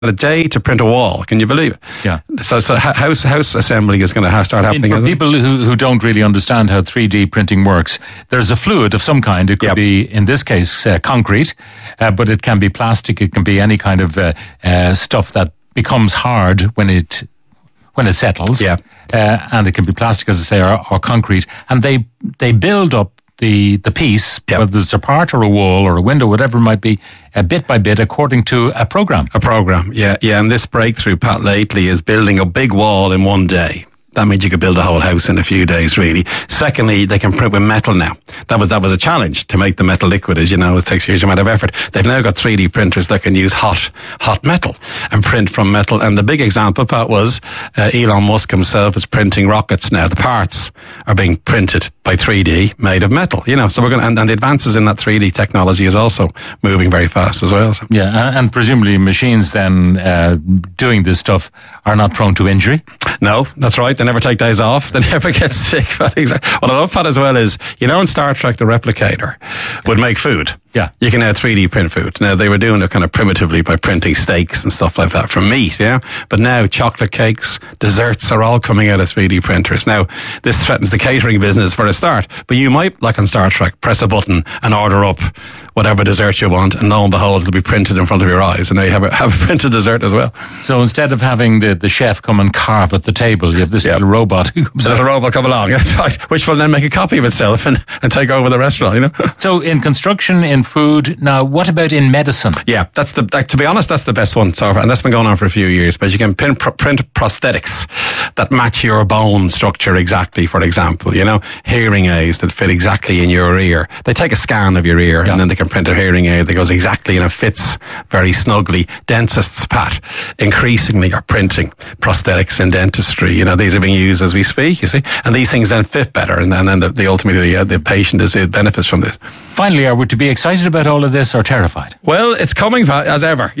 a day to print a wall. Can you believe it? Yeah. So house assembly is going to start happening. For people who don't really understand how 3D printing works, there's a fluid of some kind. It could be, in this case, concrete, but it can be plastic. It can be any kind of stuff that becomes hard when it settles. Yeah. And it can be plastic, as I say, or concrete. And they build up the piece, whether it's a part or a wall or a window, whatever it might be, bit by bit, according to a program. A program, yeah. And this breakthrough, Pat Lately, is building a big wall in one day. That means you could build a whole house in a few days, really. Secondly, they can print with metal now. That was a challenge to make the metal liquid, as you know. It takes a huge amount of effort. They've now got 3D printers that can use hot metal and print from metal. And the big example, Pat, was Elon Musk himself is printing rockets now. The parts are being printed by 3D, made of metal. So we're going and the advances in that 3D technology is also moving very fast as well. So. Yeah, and presumably machines then doing this stuff are not prone to injury. No, that's right. They never take days off. They never get sick. What I love, Pat, as well is, in Star Trek, the replicator would make food. Yeah. You can now 3D print food. Now, they were doing it kind of primitively by printing steaks and stuff like that from meat, But now chocolate cakes, desserts are all coming out of 3D printers. Now, this threatens the catering business for a start, but you might, like on Star Trek, press a button and order up whatever dessert you want, and lo and behold, it'll be printed in front of your eyes, and now you have a printed dessert as well. So instead of having the chef come and carve at the table, you have this little robot who comes out. There's a robot come along, that's right, which will then make a copy of itself and take over the restaurant, So in construction, in food, now what about in medicine? Yeah, to be honest, that's the best one so far, and that's been going on for a few years, but you can print prosthetics that match your bone structure exactly, for example, hearing aids that fit exactly in your ear. They take a scan of your ear and then they can print a hearing aid that goes exactly and it fits very snugly. Dentists, Pat, increasingly are printing prosthetics in dentistry. These are being used as we speak, you see, and these things then fit better, and then ultimately the patient benefits from this. Finally, are we to be excited about all of this or terrified? Well, it's coming as ever.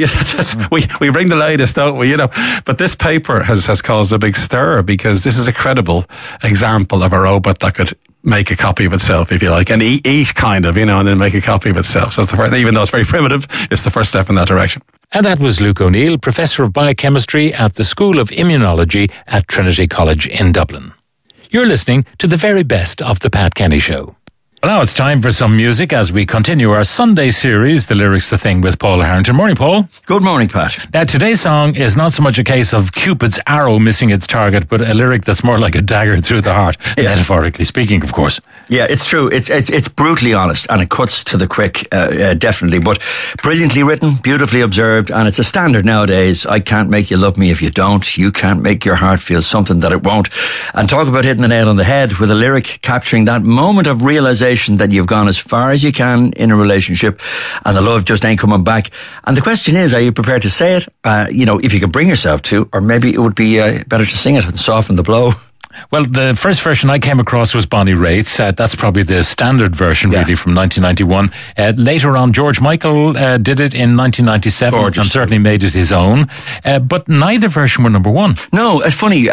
We bring the latest, don't we? But this paper has caused a big stir because this is a credible example of a robot that could make a copy of itself, if you like, and eat kind of, and then make a copy of itself. So it's the first, even though it's very primitive, it's the first step in that direction. And that was Luke O'Neill, Professor of Biochemistry at the School of Immunology at Trinity College in Dublin. You're listening to the very best of The Pat Kenny Show. Well, now it's time for some music as we continue our Sunday series, The Lyrics The Thing with Paul Harrington. Morning, Paul. Good morning, Pat. Now, today's song is not so much a case of Cupid's arrow missing its target, but a lyric that's more like a dagger through the heart, metaphorically speaking, of course. Yeah, it's true. It's brutally honest, and it cuts to the quick, definitely, but brilliantly written, beautifully observed, and it's a standard nowadays. I can't make you love me if you don't. You can't make your heart feel something that it won't. And talk about hitting the nail on the head with a lyric capturing that moment of realization that you've gone as far as you can in a relationship and the love just ain't coming back. And the question is, are you prepared to say it? If you could bring yourself to, or maybe it would be better to sing it and soften the blow. Well, the first version I came across was Bonnie Raitt's. That's probably the standard version, really, from 1991. Later on, George Michael did it in 1997 and certainly made it his own. But neither version were number one. No, it's funny,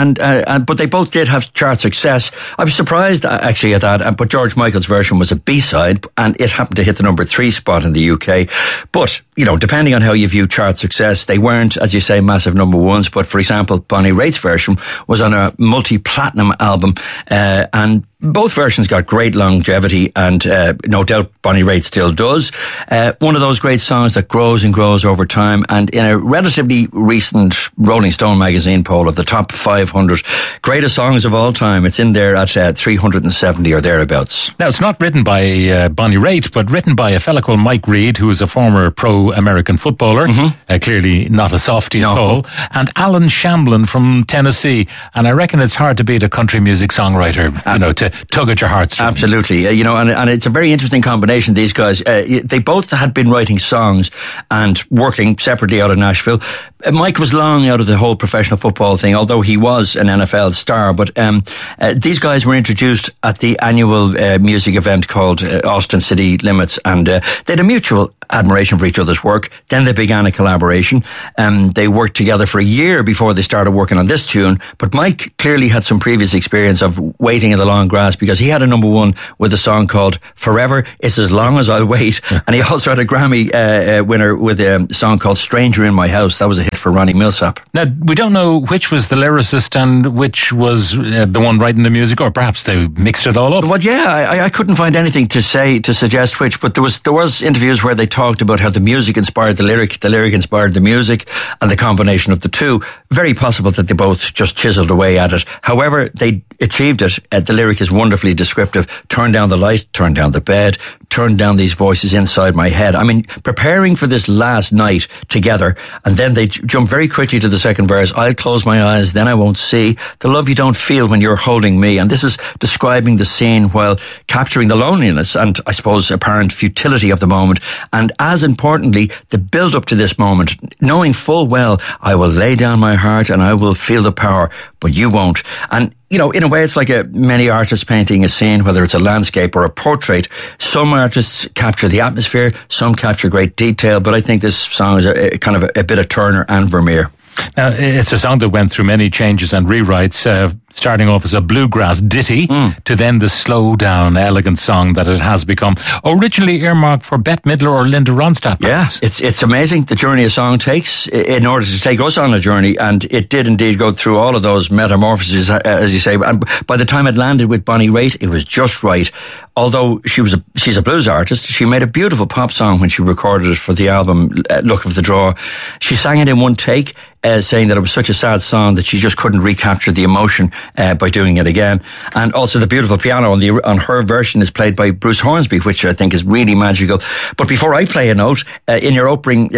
but they both did have chart success. I was surprised actually at that. But George Michael's version was a B-side, and it happened to hit the number 3 spot in the UK. But depending on how you view chart success, they weren't, as you say, massive number ones. But for example, Bonnie Raitt's version was on a multi-platinum album, and both versions got great longevity, and no doubt Bonnie Raitt still does. One of those great songs that grows and grows over time, and in a relatively recent Rolling Stone magazine poll of the top 500 greatest songs of all time, it's in there at 370 or thereabouts. Now, it's not written by Bonnie Raitt, but written by a fella called Mike Reid, who is a former pro-American footballer, clearly not a softie at all, and Alan Shamblin from Tennessee. And I reckon it's hard to beat a country music songwriter, to tug at your heartstrings. Absolutely. And it's a very interesting combination, these guys. They both had been writing songs and working separately out of Nashville. Mike was long out of the whole professional football thing, although he was an NFL star. But these guys were introduced at the annual music event called Austin City Limits, and they had a mutual admiration for each other's work. Then they began a collaboration. They worked together for a year before they started working on this tune. But Mike clearly had some previous experience of waiting in the long grass, because he had a number one with a song called Forever It's As Long As I'll Wait. And he also had a Grammy winner with a song called Stranger in My House. That was a hit for Ronnie Millsap. Now, we don't know which was the lyricist and which was the one writing the music, or perhaps they mixed it all up. Well, yeah, I couldn't find anything to suggest which, but there was interviews where they talked about how the music inspired the lyric inspired the music, and the combination of the two. Very possible that they both just chiseled away at it. However, they achieved it. The lyric is wonderfully descriptive. Turn down the light, turn down the bed, turn down these voices inside my head. I mean, preparing for this last night together, and then they jump very quickly to the second verse. I'll close my eyes, then I won't see the love you don't feel when you're holding me. And this is describing the scene while capturing the loneliness and, I suppose, apparent futility of the moment. And as importantly, the build up to this moment, knowing full well, I will lay down my heart and I will feel the power, but you won't. And you know, in a way, it's like many artists painting a scene, whether it's a landscape or a portrait. Some artists capture the atmosphere, some capture great detail, but I think this song is a bit of Turner and Vermeer. Now, it's a song that went through many changes and rewrites, starting off as a bluegrass ditty to then the slow down, elegant song that it has become, originally earmarked for Bette Midler or Linda Ronstadt. Yeah, it's amazing the journey a song takes in order to take us on a journey, and it did indeed go through all of those metamorphoses, as you say, and by the time it landed with Bonnie Raitt, it was just right. Although she's a blues artist, she made a beautiful pop song when she recorded it for the album Luck of the Draw. She sang it in one take, saying that it was such a sad song that she just couldn't recapture the emotion by doing it again. And also the beautiful piano on her version is played by Bruce Hornsby, which I think is really magical. But before I play a note, in your opening,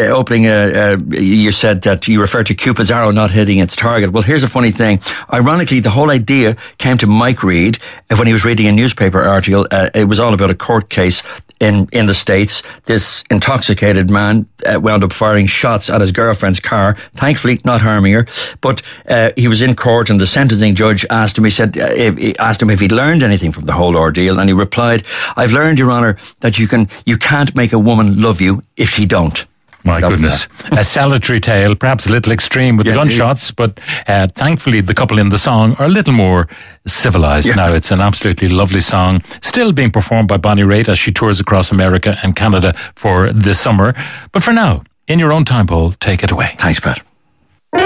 you said that you referred to Cupid's arrow not hitting its target. Well, here's a funny thing. Ironically, the whole idea came to Mike Reid when he was reading a newspaper article. It was all about a court case in the States. This intoxicated man wound up firing shots at his girlfriend's car, thankfully not harming her. But he was in court, and the sentencing judge asked him if he'd learned anything from the whole ordeal, and he replied, "I've learned, Your Honour, that you can't make a woman love you if she don't." My goodness. A salutary tale, perhaps a little extreme with the gunshots, but thankfully the couple in the song are a little more civilized now. It's an absolutely lovely song, still being performed by Bonnie Raitt as she tours across America and Canada for this summer. But for now, in your own time, Paul, take it away. Thanks, Pat.